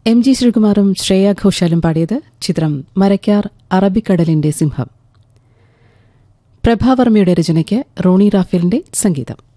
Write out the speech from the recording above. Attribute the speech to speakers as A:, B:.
A: M G ശ്രീകുമാറും Shreya ഘോഷാലും പാടിയത്. ചിത്രം മരക്കാർ അറബിക്കടലിന്റെ സിംഹം. പ്രഭാവർമ്മയുടെ രചനയ്ക്ക് റോണി റാഫേലിന്റെ സംഗീതം.